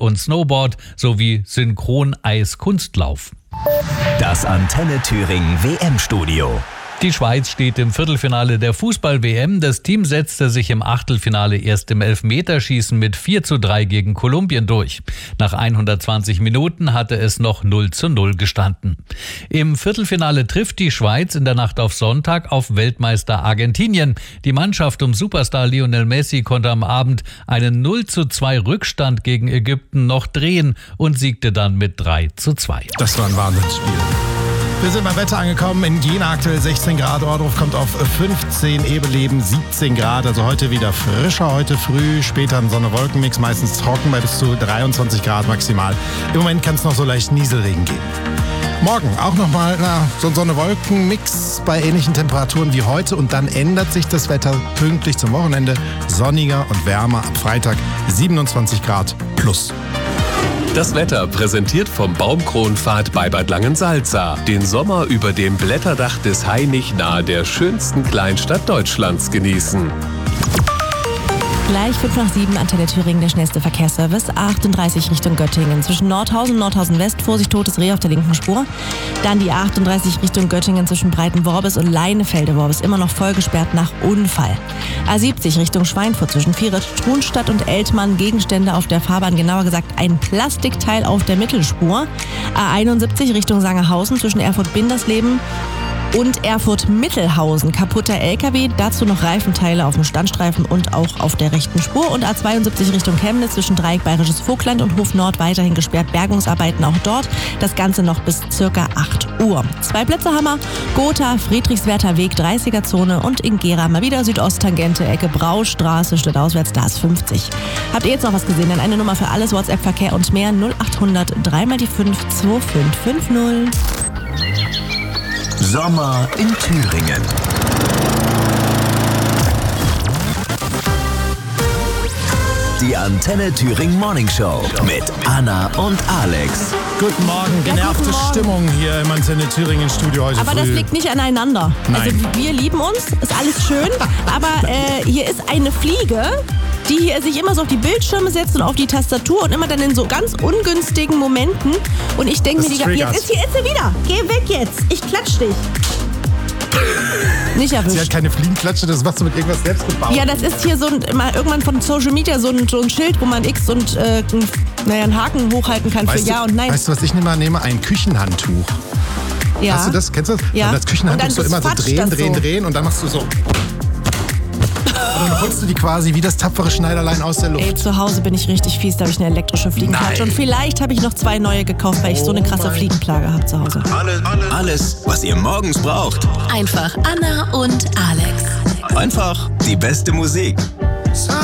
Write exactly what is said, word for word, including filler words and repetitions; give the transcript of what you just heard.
und Snowboard sowie Synchron-Eis-Kunstlauf. Das Antenne Thüringen W M-Studio. Die Schweiz steht im Viertelfinale der Fußball-W M. Das Team setzte sich im Achtelfinale erst im Elfmeterschießen mit vier zu drei gegen Kolumbien durch. Nach hundertzwanzig Minuten hatte es noch null zu null gestanden. Im Viertelfinale trifft die Schweiz in der Nacht auf Sonntag auf Weltmeister Argentinien. Die Mannschaft um Superstar Lionel Messi konnte am Abend einen null zu zwei Rückstand gegen Ägypten noch drehen und siegte dann mit drei zu zwei. Das war ein Wahnsinnsspiel. Wir sind beim Wetter angekommen. In Jena aktuell sechzehn Grad. Ohrdruf kommt auf fünfzehn, Ebeleben siebzehn Grad. Also heute wieder frischer, heute früh. Später ein Sonne-Wolken-Mix, meistens trocken bei bis zu dreiundzwanzig Grad maximal. Im Moment kann es noch so leicht Nieselregen geben. Morgen auch nochmal so ein Sonne-Wolken-Mix bei ähnlichen Temperaturen wie heute. Und dann ändert sich das Wetter pünktlich zum Wochenende. Sonniger und wärmer ab Freitag siebenundzwanzig Grad plus. Das Wetter präsentiert vom Baumkronpfad bei Bad Langensalza. Den Sommer über dem Blätterdach des Hainich nahe der schönsten Kleinstadt Deutschlands genießen. Gleich fünf nach sieben, Antenne Thüringen, der schnellste Verkehrsservice. achtunddreißig Richtung Göttingen. Zwischen Nordhausen und Nordhausen West, Vorsicht, totes Reh auf der linken Spur. Dann die achtunddreißig Richtung Göttingen zwischen Breitenworbis und Leinefelde-Worbis. Immer noch voll gesperrt nach Unfall. A siebzig Richtung Schweinfurt zwischen Vieret, Trunstadt und Eltmann. Gegenstände auf der Fahrbahn, genauer gesagt ein Plastikteil auf der Mittelspur. A einundsiebzig Richtung Sangerhausen zwischen Erfurt-Bindersleben und Erfurt-Mittelhausen. Kaputter L K W, dazu noch Reifenteile auf dem Standstreifen und auch auf der rechten Spur. Und A zweiundsiebzig Richtung Chemnitz zwischen Dreieck Bayerisches Vogtland und Hof Nord weiterhin gesperrt. Bergungsarbeiten auch dort. Das Ganze noch bis circa acht Uhr. Zwei Plätze haben wir. Gotha, Friedrichswerther Weg, dreißiger Zone und in Gera mal wieder Südosttangente, Ecke Braustraße, stadtauswärts, da ist fünfzig. Habt ihr jetzt noch was gesehen? Dann eine Nummer für alles, WhatsApp-Verkehr und mehr null achthundert drei mal die fünf zwei fünf fünf null. Sommer in Thüringen. Die Antenne Thüringen Morning Show mit Anna und Alex. Guten Morgen, Ja, genervte guten Morgen. Stimmung hier im Antenne Thüringen Studio heute Aber früh. das liegt nicht aneinander. Nein. Also wir lieben uns, ist alles schön, aber äh, hier ist eine Fliege, die hier sich immer so auf die Bildschirme setzt und auf die Tastatur und immer dann in so ganz ungünstigen Momenten. Und ich denke mir, Das die, triggert. jetzt ist hier, ist sie wieder. Geh weg jetzt. Ich klatsch dich. Nicht Sie hat erwischt. keine Fliegenklatsche, das machst du mit irgendwas selbst gebaut. Ja, das ist hier so ein, mal irgendwann von Social Media so ein, so ein Schild, wo man X und äh, naja, einen Haken hochhalten kann weißt für Ja du, und Nein. Weißt du, was ich nehme? nehme ein Küchenhandtuch. ja. Hast du das? Kennst du das? Ja. Und das Küchenhandtuch Und so dann immer so fatscht drehen, das drehen, so. drehen und dann machst du so. Und dann holst du die quasi wie das tapfere Schneiderlein aus der Luft. Ey, zu Hause bin ich richtig fies, da habe ich eine elektrische Fliegenklatsche. Nein. Und vielleicht habe ich noch zwei neue gekauft, weil ich so eine krasse Fliegenplage habe zu Hause. Alles, alles, was ihr morgens braucht. Einfach Anna und Alex. Einfach die beste Musik.